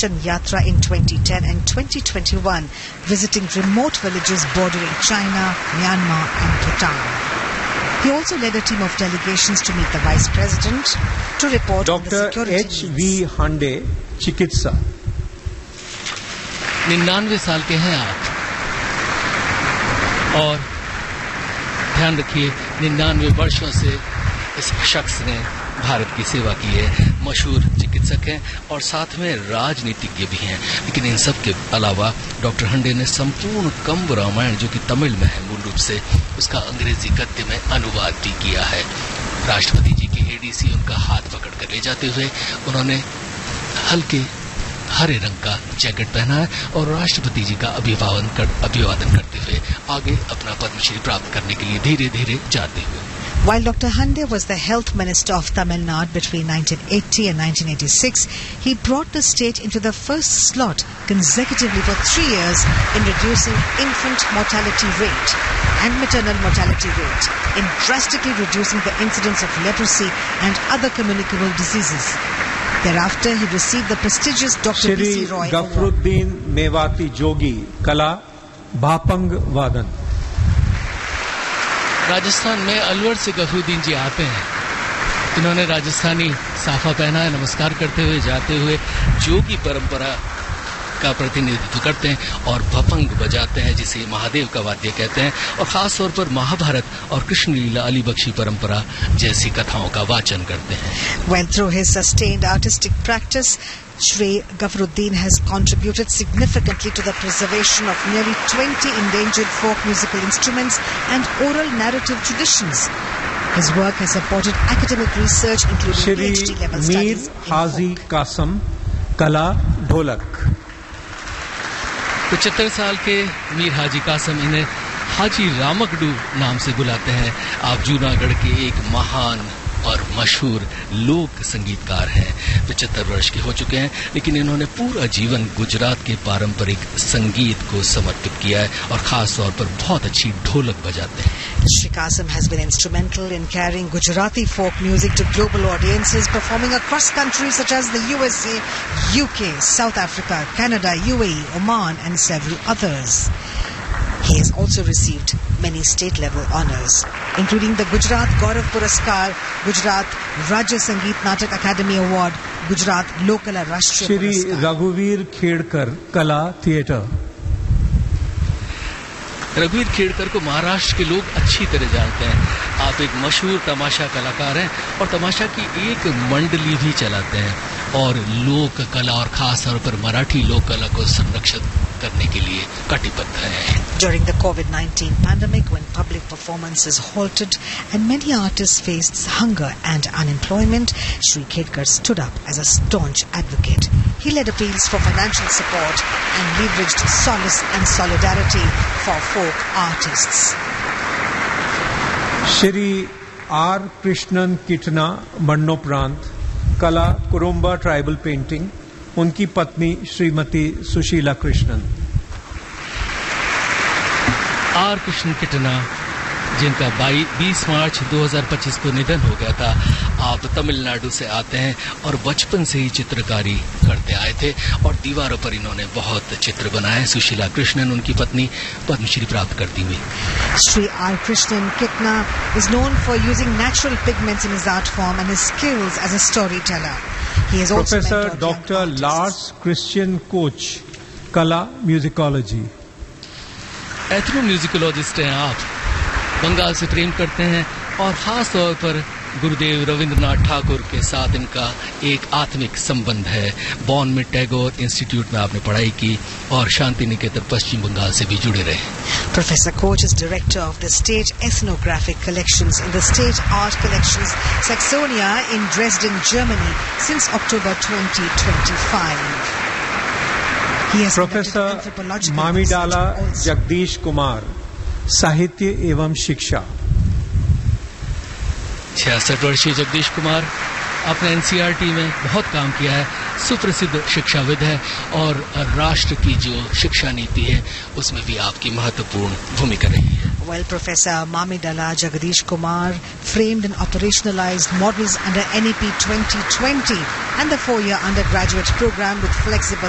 Darshan Yatra in 2010 and 2021, visiting remote villages bordering China, Myanmar and Bhutan. He also led a team of delegations to meet the Vice President to report on the security needs. Dr. H.V. Hande, चिकित्सा 99 साल के हैं आप, और ध्यान रखिए 99 वर्षों से इस शख्स ने भारत की सेवा की है। मशहूर चिकित्सक हैं और साथ में राजनीतिज्ञ भी हैं। लेकिन इन सब के अलावा डॉक्टर हंडे ने संपूर्ण कंब रामायण, जो कि तमिल में है मूल रूप से, उसका अंग्रेजी गद्य में अनुवाद भी किया है। राष्ट्रपति जी के एडीसी उनका हाथ पकड़कर ले जाते हुए उन्होंने हल्के हरे रंग का जैकेट पहना है और राष्ट्रपति जी का अभिवादन करते हुए आगे अपना पद्मश्री प्राप्त करने के लिए धीरे धीरे जाते हुए। While Dr. Hande was the health minister of Tamil Nadu between 1980 and 1986, he brought the state into the first slot consecutively for 3 years in reducing infant mortality rate and maternal mortality rate, in drastically reducing the incidence of leprosy and other communicable diseases. Thereafter, he received the prestigious Dr. B.C. Roy Award. Gafaruddin Mewati जोगी, कला भापंग वादन। राजस्थान में अलवर से गफरुद्दीन जी आते हैं। इन्होंने राजस्थानी साफा पहना है, नमस्कार करते हुए जाते हुए जोगी परंपरा का प्रतिनिधित्व करते हैं और भपंग बजाते हैं, जिसे महादेव का वाद्य कहते हैं, और खास तौर पर महाभारत और कृष्ण लीला अली बख्शी परंपरा जैसी कथाओं का वाचन करते हैं। Well, through his sustained artistic practice, Shri Gafruddin has contributed significantly to the preservation of nearly 20 endangered folk musical instruments and oral narrative traditions. His work has supported academic research, including PhD-level studies in Haji folk. Qasim, कला ढोलक। 75 साल के मीर हाजी कासम, इन्हें हाजी रामकडू नाम से बुलाते हैं। आप जूनागढ़ के एक महान और मशहूर लोक संगीतकार हैं। 75 वर्ष के हो चुके हैं, लेकिन इन्होंने पूरा जीवन गुजरात के पारंपरिक संगीत को समर्पित किया है और खास तौर पर बहुत अच्छी ढोलक बजाते हैं। Shri Kasim has been instrumental in carrying Gujarati folk music to global audiences, performing across countries such as the USA, UK, South Africa, Canada, UAE, Oman and several others. He has also received many state-level honours, including the Gujarat Gaurav Puraskar, Gujarat Rajya Sangeet Natak Academy Award, Gujarat Lokala Rashtriya Shri Puraskar. रघुवीर खेड़कर, कला theatre. रघुवीर खेड़कर को महाराष्ट्र के लोग अच्छी तरह जानते हैं। आप एक मशहूर तमाशा कलाकार हैं और तमाशा की एक मंडली भी चलाते हैं और लोक कला और खास तौर पर मराठी लोक कला को संरक्षित करने के लिए कटिबद्ध हैं। During the COVID-19 pandemic, when public performances halted and many artists faced hunger and unemployment, Shri Khedkar stood up as a staunch advocate. He led appeals for financial support and leveraged solace and solidarity for folk artists. Shri are Krishnan किटना, मरणोपरांत, कला Kurumba tribal painting, उनकी पत्नी Shrimati Sushila Krishnan. Are Krishna किटना, जिनका 20 मार्च 2025 को निधन हो गया था। आप तमिलनाडु से आते हैं और बचपन से ही चित्रकारी करते आए थे और दीवारों पर इन्होंने बहुत चित्र बनाए। सुशीला कृष्णन उनकी पत्नी, पद्मश्री प्राप्त करती हुई। Shri R. Krishnan Kitna is known for using natural pigments in his art form and his skills as a storyteller. He has also professor mentored doctor young artists. Lars Christian coach, कला musicology. Ethno म्यूजिकोलॉजिस्ट हैं आप, बंगाल से प्रेम करते हैं और खास तौर पर गुरुदेव रविंद्रनाथ ठाकुर के साथ इनका एक आत्मिक संबंध है। बॉन में टैगोर इंस्टीट्यूट में आपने पढ़ाई की और शांति निकेतन पश्चिम बंगाल से भी जुड़े रहे। Professor Koch is director of the State Ethnographic Collections in the State Art Collections Saxonia in Dresden, Germany since October 2025. He has professor conducted anthropological मामीडाला research also. Jagdish Kumar, साहित्य एवं शिक्षा। 66 वर्षीय जगदीश कुमार अपने एनसीईआरटी में बहुत काम किया है, सुप्रसिद्ध शिक्षाविद है और राष्ट्र की जो शिक्षा नीति है उसमें भी आपकी महत्वपूर्ण भूमिका रही है। Well, Professor Mamidala Jagadish Kumar framed and operationalized models under NEP 2020 and the 4-year undergraduate program with flexible